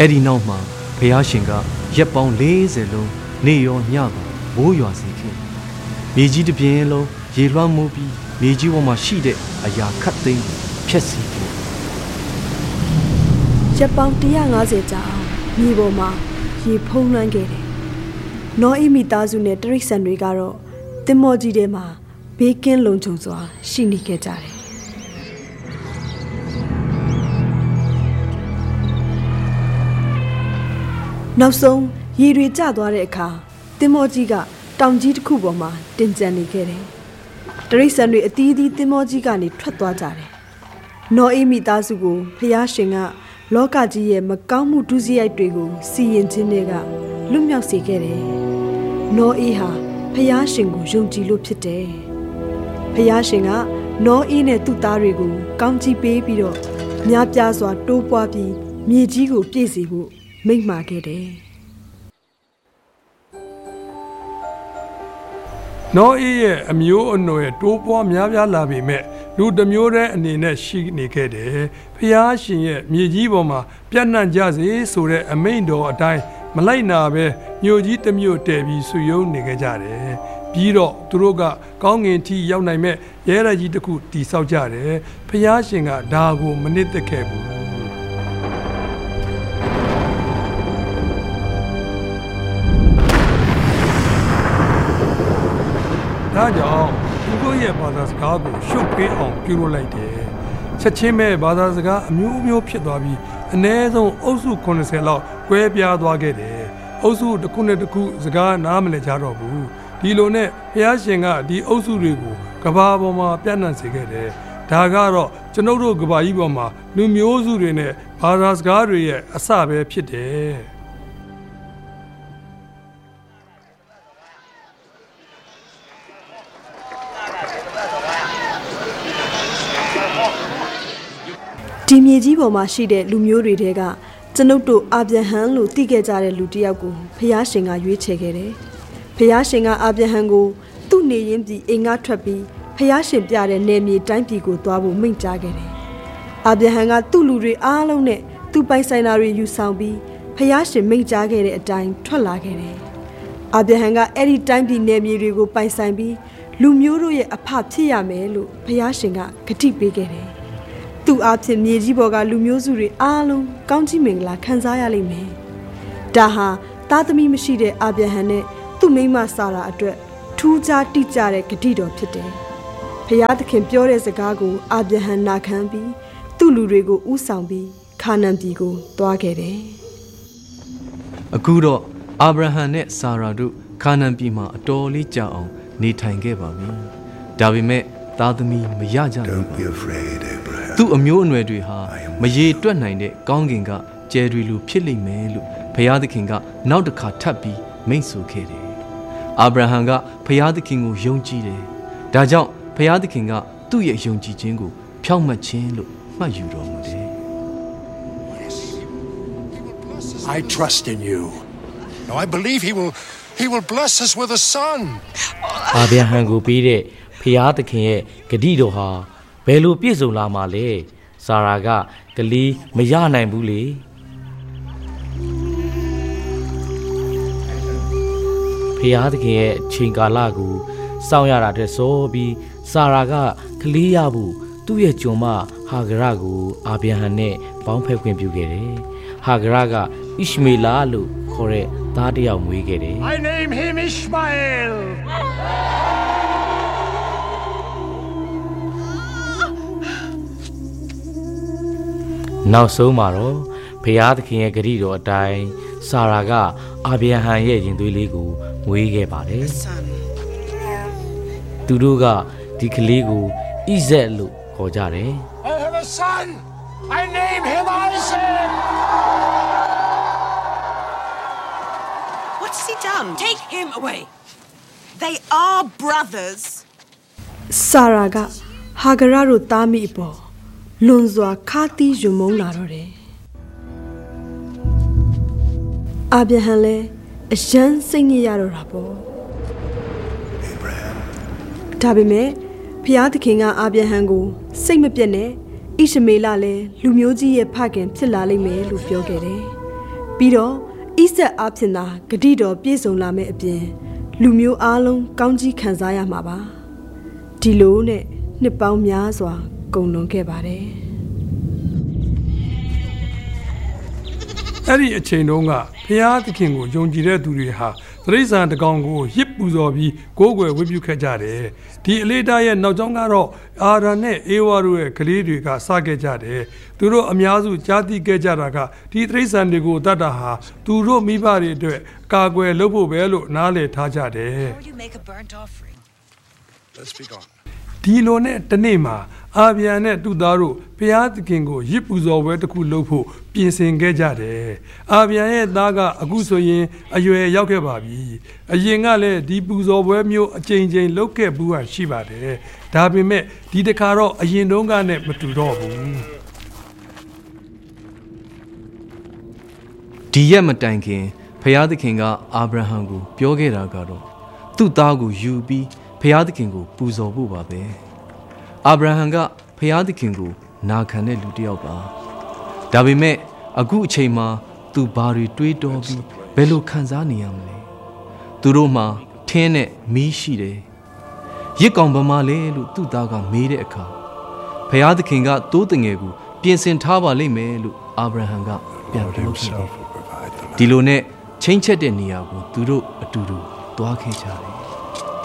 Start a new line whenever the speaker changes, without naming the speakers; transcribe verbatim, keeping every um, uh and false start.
အဲ့ဒီနောက်မှာဘုရားရှင်ကရက်ပေါင်းလေးဆယ်လုံးနေရောညပါမိုးရွာစေခဲ့မြေကြီးတစ်ပြင်းလုံးရေလွှမ်းမိုးပြီးမြေကြီးပေါ်မှာရှိတဲ့အရာခတ်သိမ်းဖျက်ဆီးခဲ့
ရက်ပေါင်းone hundred fiftyကြာအောင်မြေပေါ်မှာရေဖုံးလွှမ်းခဲ့တယ်နောအေမိသားစုနဲ့တရိษံတွေကတော့သင်္ဘောကြီးထဲမှာဘေးကင်းလုံခြုံစွာရှိနေခဲ့ကြတယ်နောက်ဆုံးရေတွေကျသွားတဲ့အခါသင်္ဘောကြီးကတောင်ကြီးတစ်ခုပေါ်မှာတင်ကျန်နေခဲ့တယ်တရိษံတွေအသီးသီးသင်္ဘောကြီးကနေထွက်သွားကြတယ်နောအေမိသားစုကိုဖျားရှင်ကလောကကြီးရဲ့မကောင်းမှုဒုစရိုက်တွေကိုစီရင်ခြင်းတွေကလွတ်မြောက်စေခဲ့တယ်နောအေဟာဖျားရှင်ကိုယုံကြည်လို့ဖြစ်တယ်ဖျားရှင်ကနောအေနဲ့သူ့သားတွေကိုကောင်းချီးပေးပြီးတော့များပြားစွာတိုးပွားပြီးမြေကြီးကိုပြည့်စေဖို့မိန့်မာခဲ့တယ်
နောအေရဲ့အမျိုးအနွယ်တိုးပွားများပြားလာပေမဲ့လူတစ်မျိုးတည်းအနေနဲ့ရှိနေခဲ့တယ်ဖျားရှင်ရဲ့မြေကြီးပေါ်မှာပြန့်နှံ့ကြစေဆိုတဲ့အမိန့်တော်အတိုင်းမလိုက်နာပဲမြို့ကြီးတစ်မြို့တည်ပြီးဆူယုံနေခဲ့ကြတယ်ပြီးတော့သူတို့ကကောင်းငင်ထီရောက်နိုင်မဲ့ရဲရကြီးတစ်ခုတည်ဆောက်ကြတယ်ဖျားရှင်ကဒါကိုမနစ်သက်ခဲ့ဘူးဒါကြောင့်သူတို့ရဲ့ဘာသာစကားကိုရှုပ်ပေးအောင်ပြုလုပ်လိုက်တယ်ချက်ချင်းပဲဘာသာစကားအမျိုးမျိုးဖြစ်သွားပြီးအနည်းဆုံးအုပ်စုeightyလောက်ကွဲပြားသွားခဲ့တယ်အုပ်စုတစ်ခုနဲ့တစ်ခုစကားနားမလည်ကြတော့ဘူးဒီလိုနဲ့ဘုရားရှင်ကဒီအုပ်စုတွေကိုကဘာပေါ်မှာပြန့်နှံ့စေခဲ့တယ်ဒါကတော့ကျွန်ုပ်တို့ကဘာကြီးပေါ်မှာလူမျိုးစုတွေနဲ့ဘာသာစကားတွေရဲ့အစပဲဖြစ်တယ်
ဒီမြေကြီးပေါ်မှာရှိတဲ့လူမျိုးတွေတဲကကျွန်ုပ်တို့အာဗြဟံလို့သိခဲ့ကြတဲ့လူတစ်ယောက်ကိုဖျားရှင်ကရွေးချယ်ခဲ့တယ်။ဖျားရှင်ကအာဗြဟံကိုသူ့နေရင်းပြည်အိမ်ကထွက်ပြီးဖျားရှင်ပြတဲ့နယ်မြေတိုင်းပြည်ကိုသွားဖို့မိန့်ကြားခဲ့တယ်။အာဗြဟံကသူ့လူတွေအားလုံးနဲ့သူ့ပိုင်ဆိုင်တာတွေယူဆောင်ပြီးဖျားရှင်မိန့်ကြားခဲ့တဲ့အတိုင်းထွက်လာခဲ့တယ်။အာဗြဟံကအဲ့ဒီတိုင်းပြည်နယ်မြေတွေကိုပိုင်ဆိုင်ပြီးလူမျိုးတို့ရဲ့အဖဖြစ်ရမယ်လို့ဖျားရှင်ကဂတိပေးခဲ့တယ်သူအဖြစ်မြေကြီးပေါ်ကလူမျိုးစုတွေအားလုံးကောင်းချီးမင်္ဂလာခံစားရလိမ့်မယ်။ဒါဟာသားသမီးမရှိတဲ့အာဗြဟံနဲ့သူ့မိန်းမစာရာအတွက်ထူးခြားတိကျတဲ့ဂတိတော်ဖြစ်တယ်။ဖျားသခင်ပြောတဲ့စကားကိုအာဗြဟံနာခံပြီးသူ့လူတွေကိုဥဆောင်ပြီးခါနန်ပြည်ကိုသွားခဲ့တယ်
။အခုတော့အာဗြဟံနဲ့စာရာတို့ခါနန်ပြည်မှာအတော်လေးကြာအောင်နေထိုင်ခဲ့ပါပြီ။ဒါပေမဲ့သားသမီးမရကြဘူး။သူ့အမျိုးအနွယ်တွေဟာမရေတွက်နိုင်တဲ့ကောင်းကင်ကကျယ်တွေလူဖြစ်လိမ့်မယ်လို့ဘုရားသခင်ကနောက်တစ်ခါထပ်ပြီးမိန့်ဆိုခဲ့တယ်။အာဗြဟံကဘုရားသခင်ကိုယုံကြည်တယ်။ဒါကြောင့်ဘုရားသခင်ကသူ့ရဲ့ယုံကြည်ခြင်းကိုဖြောင့်မတ်ခြင်းလို့မှတ်ယူတော်မူတယ်။
I trust in you. Now I believe he will he will bless us with a son.
အာဗြဟံကိုပေးတဲ့ဖျားသခင်ရဲ့ဂတိတော်ဟာဘယ်လိုပြည့်စုံလာမှာလဲဆာရာကကလေးမရနိုင်ဘူးလေဖျားသခင်ရဲ့အချိန်ကာလကိုစောင့်ရတာတဲ့ဆိုပြီးဆာရာကကလေးရဖို့သူ့ရဲ့ကျွန်မဟာဂရကိုအာဗြဟံနဲ့ပေါင်းဖက်ခွင့်ပြုခဲ့တယ်ဟာဂရကဣရှမေလလို့ခေါ်တဲ့သားတစ်ယောက်မွေးခဲ့တယ်
I name him Ishmael
နောက်ဆုံးမှာတော့ဘုရားသခင်ရဲ့ဂရုတော်အတိုင်းဆာရာကအာဗြဟံရဲ့ရင်သွေးလေးကိုမွေးခဲ့ပါတယ်သူတို့ကဒီကလေးကိုဣဇက်လို့ခေါ်ကြတယ်
I have a son I name him Isaac
What's he done? Take him away They are brothers
ဆာရာကဟာဂရတို့သားမိအပေါ်လွန်စွာခါတီးယွံမုန်းလာတော့တယ်အာဗြဟံလည်းအယမ်းစိတ်ညစ်ရတော့တာပေါ့ဒါပေမဲ့ဖျားသခင်ကအာဗြဟံကိုစိတ်မပြတ်နဲ့ဣရှမေလလည်းလူမျိုးကြီးရဲ့ဖခင်ဖြစ်လာလိမ့်မယ်လို့ပြောခဲ့တယ်ပြီးတော့ဣဆက်အားဖြင့်သာဂတိတော်ပြည့်စုံလာမယ့်အပြင်လူမျိုးအားလုံးကောင်းကြီးခံစားရမှာပါဒီလိုနဲ့နှစ်ပေါင်းများစွာကုန်လွန်ခဲ့ပါတယ်
အဲ့ဒီအချိန်တုန်းကဖျားသခင်ကိုယုံကြည်တဲ့သူတွေဟာသရိษံတကောင်ကိုရစ်ပူဇော်ပြီးကိုးကွယ်ဝတ်ပြုခဲ့ကြတယ်ဒီအလေးထားရဲ့နောက်ကျောင်းကတော့အာရန်နဲ့အေဝါတို့ရဲ့ကလေးတွေကစခဲ့ကြတယ်သူတို့အများစုကြားသိခဲ့ကြတာကဒီသရိษံတွေကိုတတ်တာဟာသူတို့မိဘတွေအတွက်ကာကွယ်လုပ်ဖို့ပဲလို့နားလည်ထားကြတယ်
Let's be gone.
ဒီလိုနဲ့တနေ့မှာအာဗျာနဲ့သူ့သားတို့ဘုရားသခင်ကိုရစ်ပူဇော်ပွဲတစ်ခုလုပ်ဖို့ပြင်ဆင်ခဲ့ကြတယ်အာဗျာရဲ့သားကအခုဆိုရင်အရွယ်ရောက်ခဲ့ပါပြီအရင်ကလည်းဒီပူဇော်ပွဲမျိုးအကြိမ်ကြိမ်လုပ်ခဲ့ဘူးဟာရှိပါတယ်ဒါပေမဲ့ဒီတစ်ခါတော့အရင်တုန်းကနဲ့မတူတော့ဘူး
ဒီရက်မတိုင်ခင်ဘုရားသခင်ကအာဗြဟံကိုပြောခဲ့တာကတော့သူ့သားကိုယူပြီးဘုရားသခင်ကိုပူဇော်ဖို့ပါပဲအာဗြဟံကဘုရားသခင်ကိုနာခံတဲ့လူတစ်ယောက်ပါဒါပေမဲ့အခုအချိန်မှာသူဘာတွေတွေးတောပြီးဘယ်လိုခံစားနေရမလဲသူတို့မှာထင်းနဲ့မီးရှိတယ်ရစ်ကောင်ဗမာလဲလို့သူ့သားကမေးတဲ့အခါဘုရားသခင်ကသိုးတငယ်ကိုပြင်ဆင်ထားပါလိမ့်မယ်လို့အာဗြဟံကပြန်ပြောခဲ့တယ်ဒီလိုနဲ့ချင်းချက်တဲ့နေရာကိုသူတို့အတူတူသွားခဲ့ကြတယ်